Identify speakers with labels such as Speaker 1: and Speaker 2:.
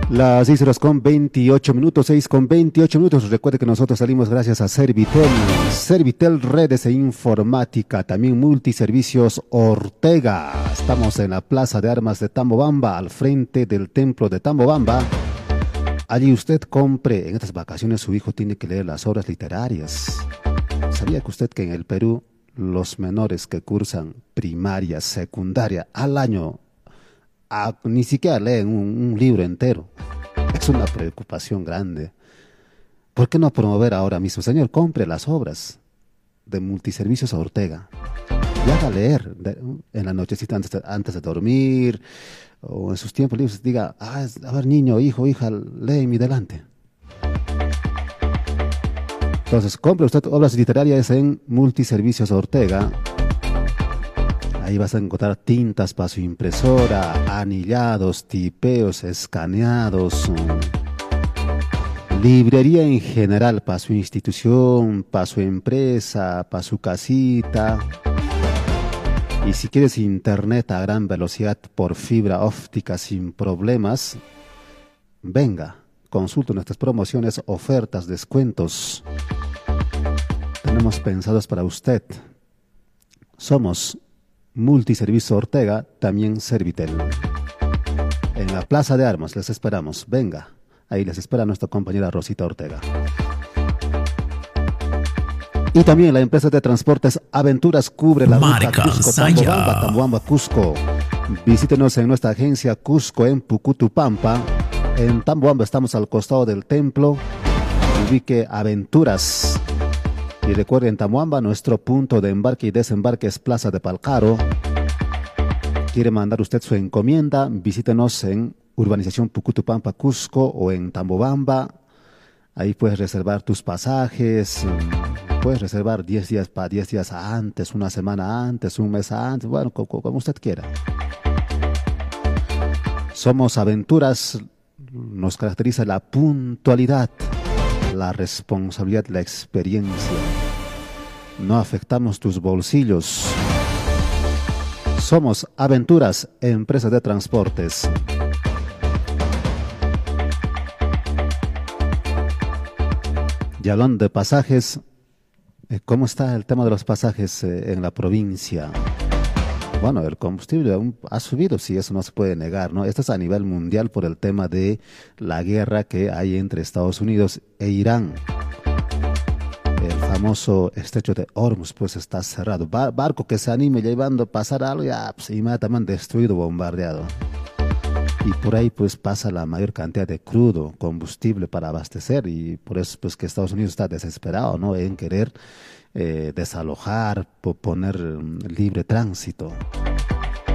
Speaker 1: Las 6 horas con 28 minutos, 6 con 28 minutos. Recuerde que nosotros salimos gracias a Servitel. Servitel Redes e Informática, también Multiservicios Ortega. Estamos en la Plaza de Armas de Tambobamba, al frente del templo de Tambobamba. Allí usted compre. En estas vacaciones su hijo tiene que leer las obras literarias. ¿Sabía que usted que en el Perú los menores que cursan primaria, secundaria al año ni siquiera leen un libro entero? Es una preocupación grande. ¿Por qué no promover ahora mismo? Señor, compre las obras de Multiservicios Ortega y haga leer en la nochecita antes de dormir, o en sus tiempos libres. Diga, a ver, niño, hijo, hija, lee en mi delante. Entonces, compre usted obras literarias en Multiservicios Ortega. Ahí vas a encontrar tintas para su impresora, anillados, tipeos, escaneados, librería en general para su institución, para su empresa, para su casita. Y si quieres internet a gran velocidad por fibra óptica sin problemas, venga, consulte nuestras promociones, ofertas, descuentos. Tenemos pensados para usted. Somos Multiservicio Ortega, también Servitel. En la Plaza de Armas les esperamos. Venga, ahí les espera nuestra compañera Rosita Ortega. Y también la empresa de transportes Aventuras cubre la ruta Cusco-Tambobamba, Tambobamba-Cusco. Visítenos en nuestra agencia Cusco en Pucutupampa. En Tambobamba estamos al costado del templo. Ubique Aventuras. Y recuerden, Tambobamba, nuestro punto de embarque y desembarque es Plaza de Palcaro. ¿Quiere mandar usted su encomienda? Visítenos en Urbanización Pucutupampa, Cusco, o en Tambobamba. Ahí puedes reservar tus pasajes. Puedes reservar 10 días para 10 días antes, una semana antes, un mes antes, bueno, como usted quiera. Somos Aventuras. Nos caracteriza la puntualidad, la responsabilidad, la experiencia. No afectamos tus bolsillos. Somos Aventuras, empresa de transportes. Y hablando de pasajes, ¿cómo está el tema de los pasajes en la provincia? Bueno, el combustible ha subido, sí, eso no se puede negar, ¿no? Esto es a nivel mundial por el tema de la guerra que hay entre Estados Unidos e Irán. El famoso estrecho de Hormuz, pues está cerrado. Barco que se anime llevando a pasar algo, ya, pues, inmediatamente destruido, bombardeado. Y por ahí, pues, pasa la mayor cantidad de crudo, combustible para abastecer, y por eso, pues, que Estados Unidos está desesperado, ¿no?, en querer desalojar, poner libre tránsito.